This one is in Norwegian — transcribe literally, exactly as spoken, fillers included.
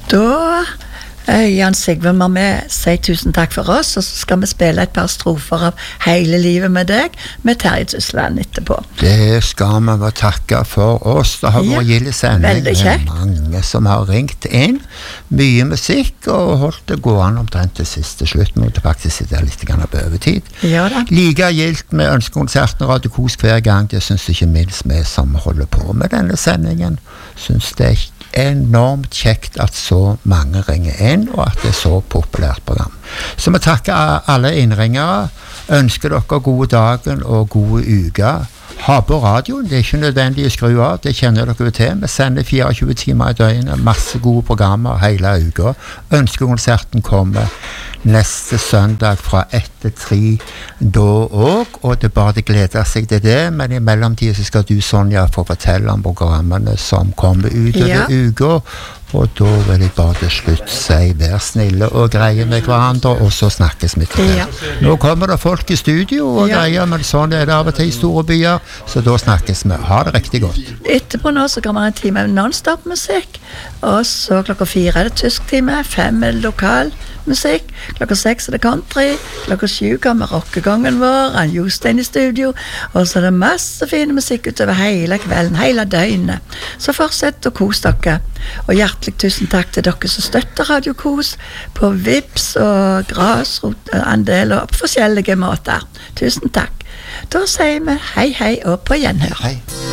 Da Jan Sigve må vi si tusen takk for oss, og så skal vi spille et par strofer av Hele livet med deg, med Terje Tysland etterpå. Det skal vi bare takke for oss. Det har vært gilde sending. Veldig kjekt. Mange som har ringt inn. Mye musikk, og holdt det gående omtrent til siste slutt. Nå til faktisk sitte litt grann på overtid. Ja da. Like gildt med ønskekonserten og Radio Kos hver gang. Det synes ikke minst vi som holder på med denne sendingen. Synes det er enormt kjekt at så mange ringer inn, og at det er så populært program. Så vi takker alle innringere, ønsker dere gode dagen og gode uker. Ha på radioen, det er ikke nødvendig å skru av, det kjenner dere jo til. Vi sender tjuefire timer i døgnet, masse gode programmer hele uka. Ønskekonserten kommer neste søndag fra ett til tre da også, og det bare gleder seg til det, men i mellomtiden så skal du, Sonja, få fortelle om programmene som kommer ut Ja. over uka, og da vil jeg bare til slutt si vær snille og greie med hverandre, og så snakkes vi til det. Ja. Nå kommer det folk i studio og Ja. greier, men sånn er det av og til i store byer, så da snakkes vi. Ha det riktig godt. Etterpå nå så kommer en time med non-stop musikk, og så klokka fire er det tysk time, fem er det lokal musikk, klokka seks er det country, klokka sju kommer rockegongen vår, han Jostein i studio, og så er det masse fine musikk utover hele kvelden, hele døgnet. Så fortsett å kos dere, og hjertelig tusen takk til dere som støtter Radio Kos på Vips og grasrotandel og på forskjellige måter. Tusen takk. Da sier vi hei hei og på gjenhør. Hei.